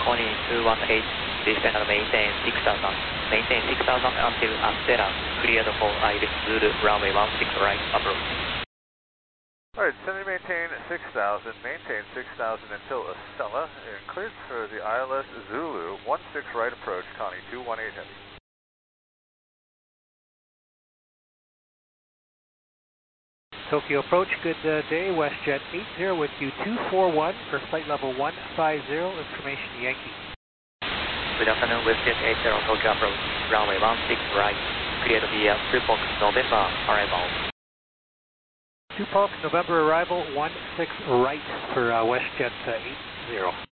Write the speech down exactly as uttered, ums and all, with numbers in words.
Connie two one eight, descend and maintain six thousand. Maintain six thousand until Astera, cleared for Iris Zulu, runway one six right, approach. Alright, send and maintain six thousand, maintain six thousand until Estella, and cleared for the I L S Zulu, one six right approach, Connie two one eight heavy. Tokyo approach, good uh, day, WestJet eight zero with you two four one for flight level one five zero, information Yankee. Good afternoon, WestJet eight zero, Tokyo approach, runway one six right, cleared via Tupac, November, arrival. Tupac, November arrival, one six right for uh, WestJet uh, eight zero.